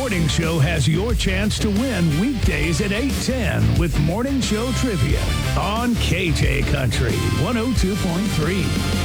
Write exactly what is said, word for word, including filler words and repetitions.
Morning Show has your chance to win weekdays at eight ten with Morning Show Trivia on K J Country one oh two point three.